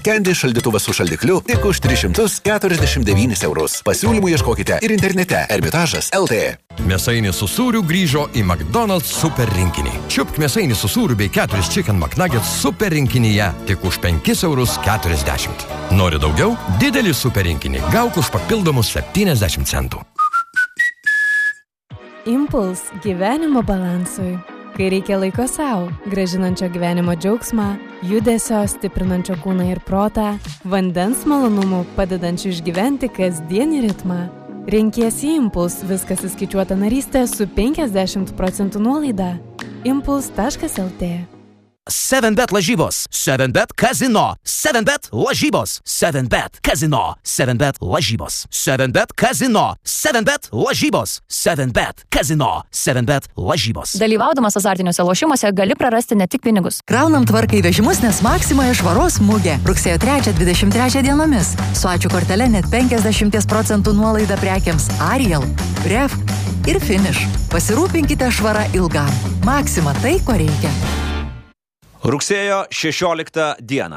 Candy šaldytuvas su šaldikliu tik už 349 eurus. Pasiūlymų ieškokite ir internete Ermitažas LT. Mėsainis su sūriu grįžo į McDonald's super rinkinį. Čiupk mėsainį su sūriu bei 4 Chicken McNuggets super rinkinyje tik už 5,40 eurus. Nori daugiau? Didelį super rinkinį gauk už papildomus 70 centų. Impuls gyvenimo balansui. Kai reikia laiko savo, gražinančio gyvenimo džiaugsmą, judesio, stiprinančio kūną ir protą, vandens malonumų, padedančių išgyventi kasdienį ritmą. Renkiesi Impuls, viskas įskaičiuota narystė su 50% nuolaida. Impuls.lt 7bet lažybos, 7bet kazino, 7bet lažybos, 7bet kazino, 7bet lažybos, 7bet kazino, 7bet lažybos, 7bet kazino, 7bet lažybos. Dalyvaudamas azartiniuose lošimuose gali prarasti ne tik pinigus. Kraunam tvarką į vežimus, nes Maksimoje švaros mugė. Rugsėjo 3-23 dienomis. Su ačiū kortele net 50% nuolaida prekiams Ariel, Ref ir Finish. Pasirūpinkite švarą ilgam. Maksima tai, ko reikia. Rugsėjo 16 dieną,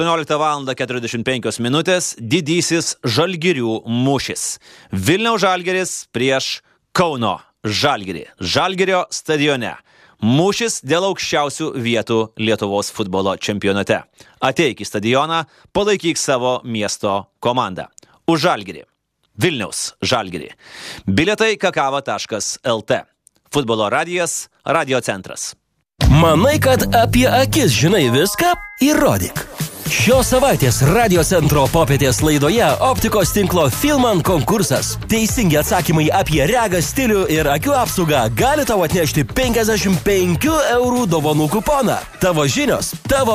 18:45 didysis Žalgirių mūšis. Vilniaus Žalgiris prieš Kauno Žalgirį. Žalgirio stadione. Mūšis dėl aukščiausių vietų Lietuvos futbolo čempionate. Ateik į stadioną, palaikyk savo miesto komandą. Už Žalgirį. Vilniaus Žalgirį. Bilietai kakava.lt. Futbolo radijas, radio centras. Manai, kad apie akis žinai viską? Įrodyk. Šios savaitės Radio centro popietės laidoje optikos tinklo Filman konkursas. Teisingi atsakymai apie regą, stilių ir akių apsaugą gali tau atnešti 55 eurų dovanų kuponą. Tavo žinios, tavo